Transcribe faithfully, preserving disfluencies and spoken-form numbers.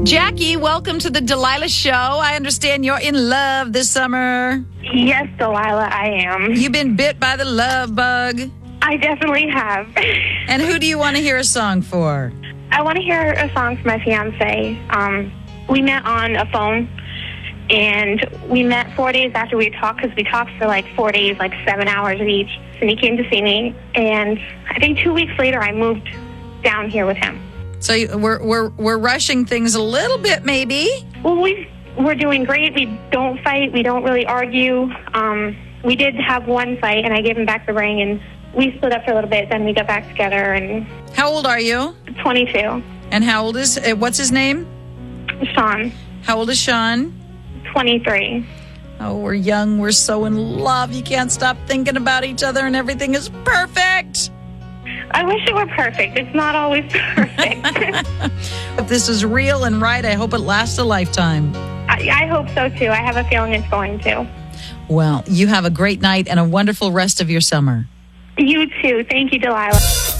Jackie, welcome to the Delilah Show. I understand you're in love this summer. Yes, Delilah, I am. You've been bit by the love bug. I definitely have. And who do you want to hear a song for? I want to hear a song for my fiance. Um, we met on a phone, and we met four days after we talked, because we talked for like four days, like seven hours each. And he came to see me, and I think two weeks later I moved down here with him. So you- we're we're we're rushing things a little bit, maybe. Well, we we're doing great. We don't fight. We don't really argue. Um, we did have one fight, and I gave him back the ring, and we split up for a little bit. Then we got back together. And How old are you? twenty-two. And how old is uh, what's his name? Sean, How old is Sean? twenty-three. Oh, we're young. We're so in love. You can't stop thinking about each other, and everything is perfect. I wish it were perfect. It's not always perfect. If this is real and right, I hope it lasts a lifetime. I, I hope so, too. I have a feeling it's going to. Well, you have a great night and a wonderful rest of your summer. You, too. Thank you, Delilah.